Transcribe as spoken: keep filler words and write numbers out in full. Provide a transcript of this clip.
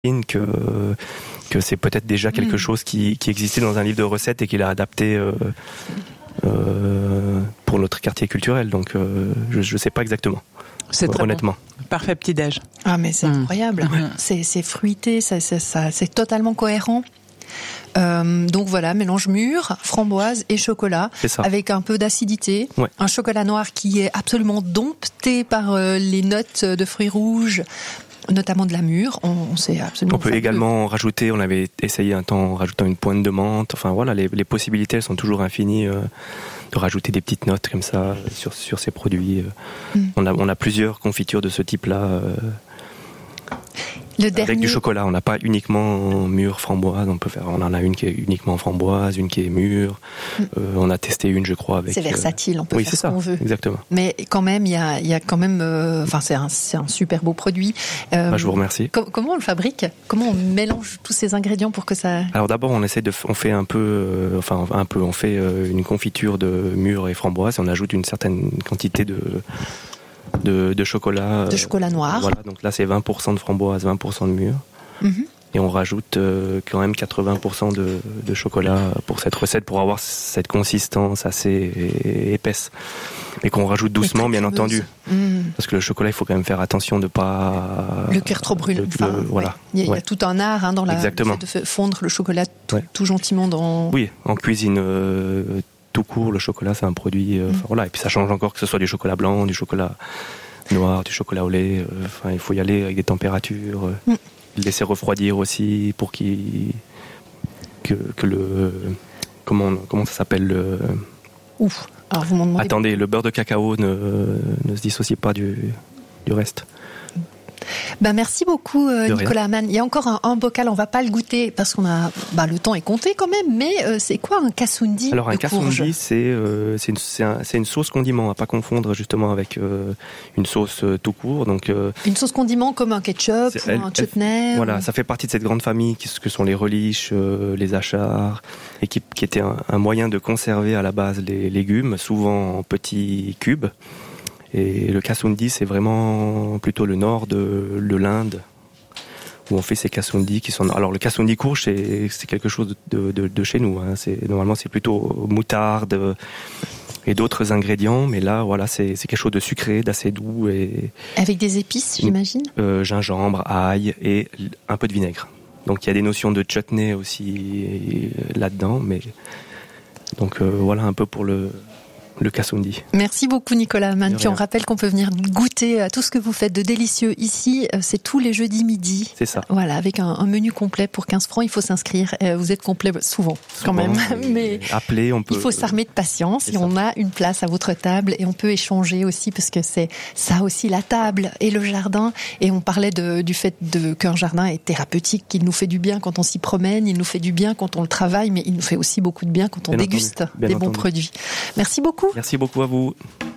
que que c'est peut-être déjà quelque mmh. chose qui, qui existait dans un livre de recettes et qu'il a adapté euh, euh, pour notre quartier culturel. Donc euh, je ne sais pas exactement. C'est très honnêtement. Bon. Parfait petit-déj. Ah mais c'est mmh. incroyable. Mmh. C'est, c'est fruité, ça, ça, ça, c'est totalement cohérent. Euh, donc voilà, mélange mûr, framboise et chocolat, avec un peu d'acidité. Ouais. Un chocolat noir qui est absolument dompté par euh, les notes de fruits rouges, notamment de la mûre. On, on sait absolument. On peut fabuleux. également rajouter, on avait essayé un temps en rajoutant une pointe de menthe. Enfin voilà, les, les possibilités elles sont toujours infinies euh, de rajouter des petites notes comme ça sur sur ces produits. Mm. On a on a plusieurs confitures de ce type-là. Euh, Le avec dernier... du chocolat, on n'a pas uniquement mûre framboise, on peut faire, on en a une qui est uniquement framboise, une qui est mûre. Mm. Euh, on a testé une, je crois, avec. C'est versatile, on peut oui, faire c'est ce ça, qu'on veut. Exactement. Mais quand même, il y a, il y a quand même, enfin, euh, c'est un, c'est un super beau produit. Euh, bah, je vous remercie. Com- comment on le fabrique ? Comment on mélange tous ces ingrédients pour que ça... Alors d'abord, on essaie de, on fait un peu, euh, enfin un peu, on fait euh, une confiture de mûre et framboise et on ajoute une certaine quantité de de, de chocolat. De chocolat noir. Euh, voilà, donc là c'est vingt pour cent de framboise, vingt pour cent de mûre. Mm-hmm. Et on rajoute euh, quand même quatre-vingts pour cent de, de chocolat pour cette recette, pour avoir cette consistance assez épaisse. Et qu'on rajoute doucement, bien entendu. Mmh. Parce que le chocolat, il faut quand même faire attention de pas... Le cuire trop brûlant. Enfin, le, voilà. Ouais. Il, y a, ouais. il y a tout un art hein, dans la... Exactement. de fondre le chocolat tout, ouais. tout gentiment dans... Oui, en cuisine... Euh, tout court, le chocolat, c'est un produit... Euh, mmh. Voilà. Et puis ça change encore que ce soit du chocolat blanc, du chocolat noir, du chocolat au lait. Enfin, euh, il faut y aller avec des températures... Euh, mmh. laisser refroidir aussi pour qu'il que, que le comment comment ça s'appelle le ouf alors vous m'en demandez attendez le beurre de cacao ne ne se dissocie pas du du reste. Ben merci beaucoup euh, Nicolas Amann. Il y a encore un, un bocal, on va pas le goûter parce qu'on a bah, le temps est compté quand même, mais euh, c'est quoi un cassoundi? Alors un cassoundi c'est euh, c'est une c'est, un, c'est une sauce condiment à pas confondre justement avec euh, une sauce euh, tout court donc euh, une sauce condiment comme un ketchup ou elle, un chutney. Voilà, ou... ça fait partie de cette grande famille qui que sont les relish, euh, les achars et qui qui était un, un moyen de conserver à la base les légumes souvent en petits cubes. Et le cassoundi, c'est vraiment plutôt le nord de, de l'Inde où on fait ces cassoundi qui sont. Alors le cassoundi courge, c'est, c'est quelque chose de, de, de chez nous. Hein. C'est normalement c'est plutôt moutarde et d'autres ingrédients, mais là voilà c'est, c'est quelque chose de sucré, d'assez doux et. Avec des épices, j'imagine. Euh, gingembre, ail et un peu de vinaigre. Donc il y a des notions de chutney aussi là-dedans, mais donc euh, voilà un peu pour le. Le cassoundi. Merci beaucoup Nicolas Amann. Puis on rappelle qu'on peut venir goûter à tout ce que vous faites de délicieux ici. C'est tous les jeudis midi. C'est ça. Voilà, avec un, un menu complet pour quinze francs. Il faut s'inscrire. Vous êtes complet souvent, quand souvent, même. Mais appelez, on peut. Il faut s'armer de patience et on a une place à votre table et on peut échanger aussi parce que c'est ça aussi la table et le jardin. Et on parlait de, du fait de, qu'un jardin est thérapeutique, qu'il nous fait du bien quand on s'y promène, il nous fait du bien quand on le travaille, mais il nous fait aussi beaucoup de bien quand on bien déguste entendu, des entendu. bons produits. Merci beaucoup. Merci beaucoup à vous.